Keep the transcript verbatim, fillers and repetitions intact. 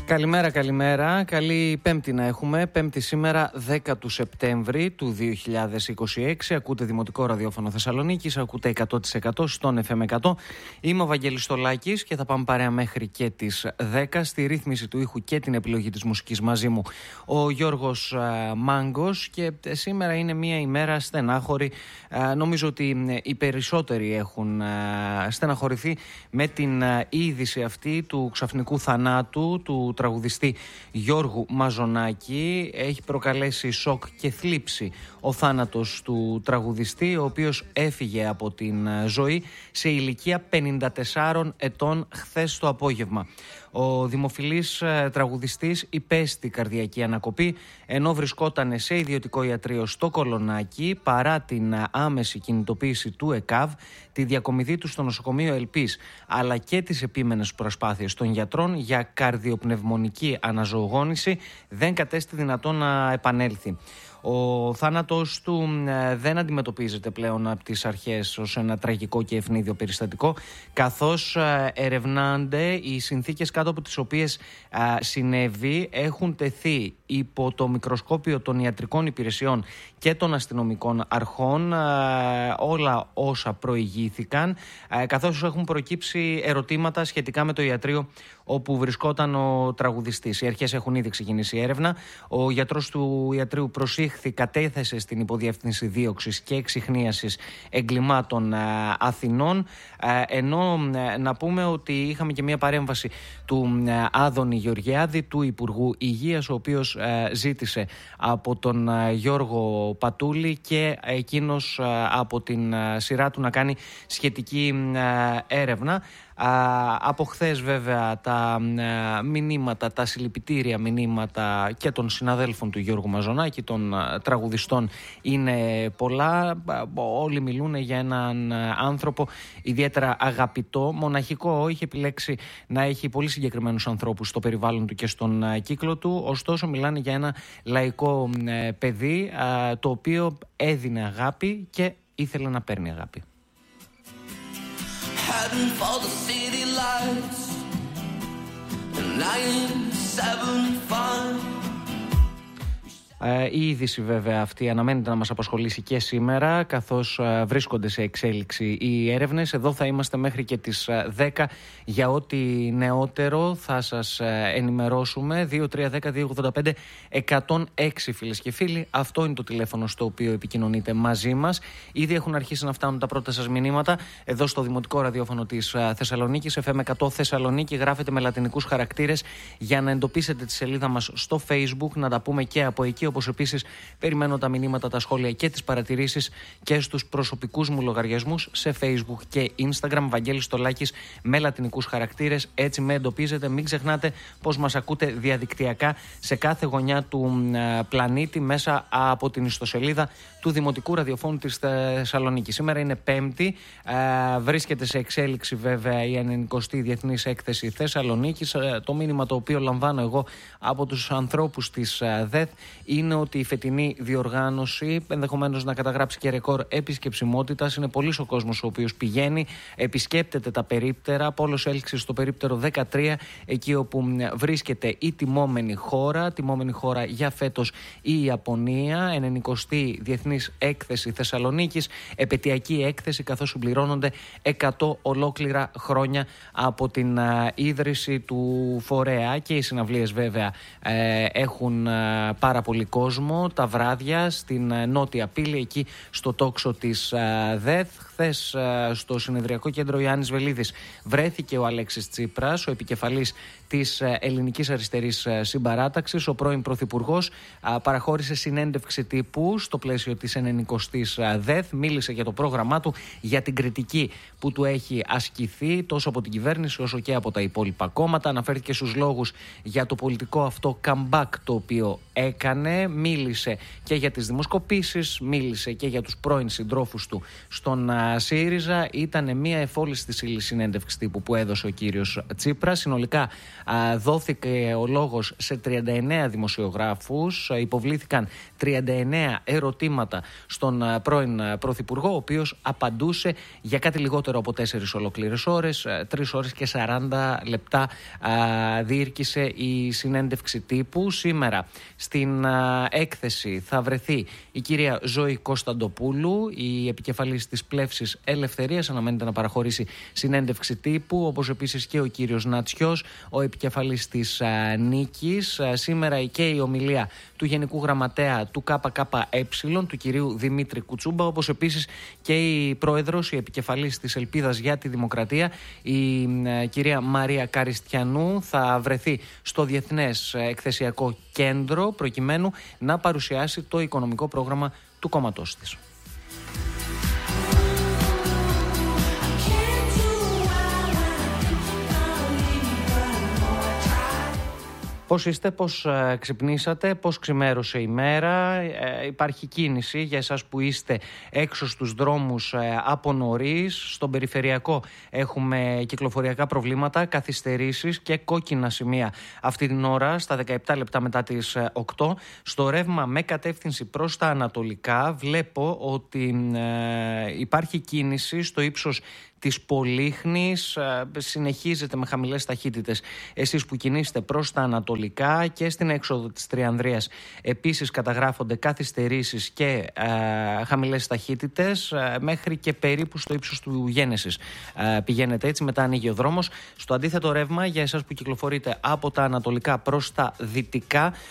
Καλημέρα, καλημέρα. Καλή Πέμπτη να έχουμε. Πέμπτη σήμερα, δέκα του Σεπτέμβρη του δύο χιλιάδες είκοσι έξι. Ακούτε Δημοτικό Ραδιόφωνο Θεσσαλονίκης, ακούτε εκατό τοις εκατό στον εφ εμ εκατό. Είμαι ο Βαγγέλης Στολάκης και θα πάμε παρέα μέχρι και τις δέκα. Στη ρύθμιση του ήχου και την επιλογή της μουσικής μαζί μου ο Γιώργος α, Μάγκος. Και σήμερα είναι μια ημέρα στενάχωρη. Α, νομίζω ότι οι περισσότεροι έχουν α, στεναχωρηθεί με την α, είδηση αυτή του ξαφνικού θανάτου του τραγουδιστή Γιώργου Μαζονάκη. Έχει προκαλέσει σοκ και θλίψη ο θάνατος του τραγουδιστή, ο οποίος έφυγε από την ζωή σε ηλικία πενήντα τεσσάρων ετών χθες το απόγευμα. Ο δημοφιλής τραγουδιστής υπέστη καρδιακή ανακοπή ενώ βρισκόταν σε ιδιωτικό ιατρείο στο Κολονάκι παρά την άμεση κινητοποίηση του ΕΚΑΒ, τη διακομιδή του στο νοσοκομείο Ελπής αλλά και τις επίμενες προσπάθειες των γιατρών για καρδιοπνευμονική αναζωογόνηση δεν κατέστη δυνατόν να επανέλθει. Ο θάνατος του δεν αντιμετωπίζεται πλέον από τις αρχές ως ένα τραγικό και ευνίδιο περιστατικό, καθώς ερευνάνται οι συνθήκες κάτω από τις οποίες συνέβη, έχουν τεθεί υπό το μικροσκόπιο των ιατρικών υπηρεσιών και των αστυνομικών αρχών όλα όσα προηγήθηκαν, καθώς έχουν προκύψει ερωτήματα σχετικά με το ιατρείο όπου βρισκόταν ο τραγουδιστής. Οι αρχές έχουν ήδη ξεκινήσει έρευνα. Ο γιατρός του ιατρείου προσήχθη, κατέθεσε στην Υποδιεύθυνση Δίωξης και Εξιχνίασης Εγκλημάτων Αθηνών, ενώ να πούμε ότι είχαμε και μια παρέμβαση του Άδωνη Γεωργιάδη, του Υπουργού Υγείας, ο οποίος ζήτησε από τον Γιώργο Πατούλη και εκείνος από την σειρά του να κάνει σχετική έρευνα. Από χθες βέβαια τα μηνύματα, τα συλληπιτήρια μηνύματα και των συναδέλφων του Γιώργου Μαζονάκη, των τραγουδιστών, είναι πολλά. Όλοι μιλούν για έναν άνθρωπο ιδιαίτερα αγαπητό, μοναχικό. Είχε επιλέξει να έχει πολύ συγκεκριμένους ανθρώπους στο περιβάλλον του και στον κύκλο του. Ωστόσο μιλάνε για ένα λαϊκό παιδί, το οποίο έδινε αγάπη και ήθελε να παίρνει αγάπη. Heading for the city lights in nineteen seventy-five. Ε, η είδηση βέβαια αυτή αναμένεται να μας απασχολήσει και σήμερα, καθώς ε, βρίσκονται σε εξέλιξη οι έρευνες. Εδώ θα είμαστε μέχρι και τις ε, δέκα για ό,τι νεότερο θα σας ε, ενημερώσουμε. δύο τρία ένα μηδέν δύο ογδόντα πέντε εκατόν έξι φίλες και φίλοι. Αυτό είναι το τηλέφωνο στο οποίο επικοινωνείτε μαζί μας. Ήδη έχουν αρχίσει να φτάνουν τα πρώτα σας μηνύματα εδώ στο Δημοτικό Ραδιόφωνο της ε, Θεσσαλονίκης, εφ εμ εκατό Θεσσαλονίκη. Γράφετε με λατινικούς χαρακτήρες για να εντοπίσετε τη σελίδα μας στο Facebook, να τα πούμε και από εκεί. Όπως επίσης περιμένω τα μηνύματα, τα σχόλια και τις παρατηρήσεις και στους προσωπικούς μου λογαριασμούς σε Facebook και Instagram, Βαγγέλης Στολάκης με λατινικούς χαρακτήρες. Έτσι με εντοπίζετε. Μην ξεχνάτε πως μας ακούτε διαδικτυακά σε κάθε γωνιά του πλανήτη μέσα από την ιστοσελίδα του Δημοτικού Ραδιοφώνου της Θεσσαλονίκης. Σήμερα είναι Πέμπτη. Βρίσκεται σε εξέλιξη βέβαια η ενενηκοστή Διεθνής Έκθεση Θεσσαλονίκης. Το μήνυμα το οποίο λαμβάνω εγώ από τους ανθρώπους της ΔΕΘ είναι ότι η φετινή διοργάνωση ενδεχομένως να καταγράψει και ρεκόρ επισκεψιμότητας. Είναι πολύς ο κόσμος ο οποίος πηγαίνει, επισκέπτεται τα περίπτερα. Πόλος έλξης στο περίπτερο δεκατρία, εκεί όπου βρίσκεται η τιμόμενη χώρα. Τιμόμενη χώρα για φέτος η Ιαπωνία. ενενηκοστή Διεθνής Έκθεση Θεσσαλονίκης, επετειακή έκθεση, καθώς συμπληρώνονται εκατό ολόκληρα χρόνια από την α, ίδρυση του φορέα. Και οι συναυλίες βέβαια ε, έχουν α, πάρα πολύ κόσμο τα βράδια στην Νότια Πύλη, εκεί στο τόξο της ΔΕΘ. Χθες στο Συνεδριακό Κέντρο Ιάννης Βελίδης βρέθηκε ο Αλέξης Τσίπρας, ο επικεφαλής της Ελληνικής Αριστερής Συμπαράταξης. Ο πρώην Πρωθυπουργός παραχώρησε συνέντευξη τύπου στο πλαίσιο της ενενηκοστής ΔΕΘ. Μίλησε για το πρόγραμμά του, για την κριτική που του έχει ασκηθεί τόσο από την κυβέρνηση όσο και από τα υπόλοιπα κόμματα. Αναφέρθηκε στους λόγους για το πολιτικό αυτό comeback το οποίο έκανε. ΜΕ, μίλησε και για τις δημοσκοπήσεις, μίλησε και για τους πρώην συντρόφους του στον ΣΥΡΙΖΑ. Ήταν μια εφόλιστη συνέντευξη τύπου που έδωσε ο κύριος Τσίπρας. Συνολικά δόθηκε ο λόγος σε τριάντα εννέα δημοσιογράφους, υποβλήθηκαν τριάντα εννέα ερωτήματα στον πρώην Πρωθυπουργό, ο οποίος απαντούσε για κάτι λιγότερο από τέσσερις ολοκλήρες ώρες, τρεις ώρες και σαράντα λεπτά διήρκησε η συνέντευξη τύπου. Σήμερα στην έκθεση θα βρεθεί η κυρία Ζωή Κωνσταντοπούλου, η επικεφαλής της Πλεύσης Ελευθερίας, αναμένεται να παραχωρήσει συνέντευξη τύπου, όπως επίσης και ο κύριος Νατσιός, ο επικεφαλής της Νίκης. Σήμερα και η ομιλία του Γενικού Γραμματέα του ΚΚΕ, του κυρίου Δημήτρη Κουτσούμπα, όπως επίσης και η πρόεδρος, η επικεφαλής της Ελπίδας για τη Δημοκρατία, η κυρία Μαρία Καριστιανού, θα βρεθεί στο Διεθνές Εκθεσιακό Κέντρο προκειμένου να παρουσιάσει το οικονομικό πρόγραμμα του κόμματός της. Πώς είστε, πώς ε, ξυπνήσατε, πώς ξημέρωσε η μέρα, ε, υπάρχει κίνηση για εσάς που είστε έξω στους δρόμους ε, από νωρίς. Στον περιφερειακό έχουμε κυκλοφοριακά προβλήματα, καθυστερήσεις και κόκκινα σημεία αυτή την ώρα, στα δεκαεπτά λεπτά μετά τις ε, οκτώ. Στο ρεύμα με κατεύθυνση προς τα ανατολικά βλέπω ότι ε, υπάρχει κίνηση στο ύψος της Πολύχνης, συνεχίζεται με χαμηλές ταχύτητες εσείς που κινείστε προς τα ανατολικά, και στην έξοδο της Τριανδρίας επίσης καταγράφονται καθυστερήσεις και ε, χαμηλές ταχύτητες, ε, μέχρι και περίπου στο ύψος του Γένεσης ε, πηγαίνετε, έτσι μετά ανοίγει ο δρόμος. Στο αντίθετο ρεύμα για εσάς που κυκλοφορείτε από τα ανατολικά προς τα δυτικά